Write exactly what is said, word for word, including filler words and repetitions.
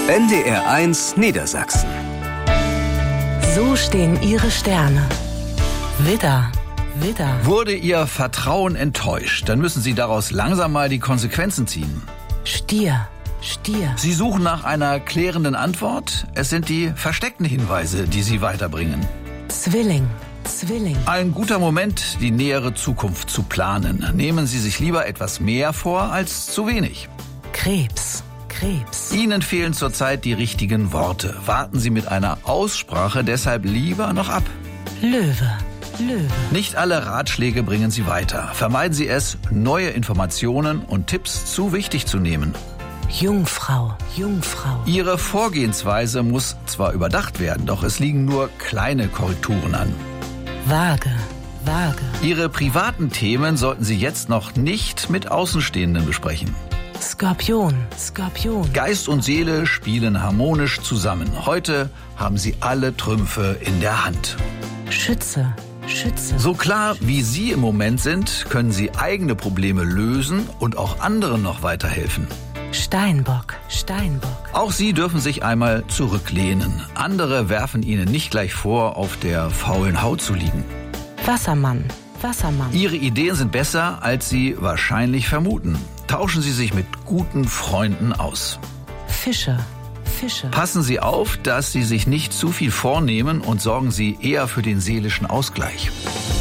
N D R eins Niedersachsen. So stehen Ihre Sterne. Widder, Widder. Wurde Ihr Vertrauen enttäuscht, dann müssen Sie daraus langsam mal die Konsequenzen ziehen. Stier, Stier. Sie suchen nach einer klärenden Antwort. Es sind die versteckten Hinweise, die Sie weiterbringen. Zwilling, Zwilling. Ein guter Moment, die nähere Zukunft zu planen. Nehmen Sie sich lieber etwas mehr vor als zu wenig. Krebs, Krebs. Ihnen fehlen zurzeit die richtigen Worte. Warten Sie mit einer Aussprache deshalb lieber noch ab. Löwe, Löwe. Nicht alle Ratschläge bringen Sie weiter. Vermeiden Sie es, neue Informationen und Tipps zu wichtig zu nehmen. Jungfrau, Jungfrau. Ihre Vorgehensweise muss zwar überdacht werden, doch es liegen nur kleine Korrekturen an. Waage, Waage. Ihre privaten Themen sollten Sie jetzt noch nicht mit Außenstehenden besprechen. Skorpion, Skorpion. Geist und Seele spielen harmonisch zusammen. Heute haben Sie alle Trümpfe in der Hand. Schütze, Schütze. So klar wie Sie im Moment sind, können Sie eigene Probleme lösen und auch anderen noch weiterhelfen. Steinbock, Steinbock. Auch Sie dürfen sich einmal zurücklehnen. Andere werfen Ihnen nicht gleich vor, auf der faulen Haut zu liegen. Wassermann, Wassermann. Ihre Ideen sind besser, als Sie wahrscheinlich vermuten. Tauschen Sie sich mit guten Freunden aus. Fische, Fische. Passen Sie auf, dass Sie sich nicht zu viel vornehmen und sorgen Sie eher für den seelischen Ausgleich.